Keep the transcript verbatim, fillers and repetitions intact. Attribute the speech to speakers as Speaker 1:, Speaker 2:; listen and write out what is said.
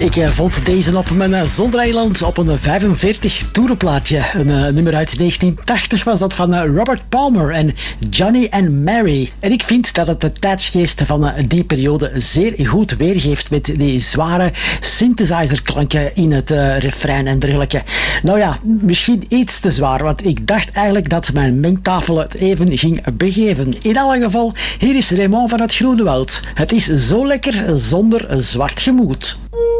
Speaker 1: Ik uh, vond deze op mijn uh, zondereiland op een vijfenveertig toerenplaatje. Een uh, nummer uit negentien tachtig was dat van uh, Robert Palmer en Johnny and Mary. En ik vind dat het de tijdsgeest van uh, die periode zeer goed weergeeft met die zware synthesizerklanken in het uh, refrein en dergelijke. Nou ja, misschien iets te zwaar, want ik dacht eigenlijk dat mijn mengtafel het even ging begeven. In alle geval, hier is Raymond van het Groenewoud. Het is zo lekker zonder zwart gemoed.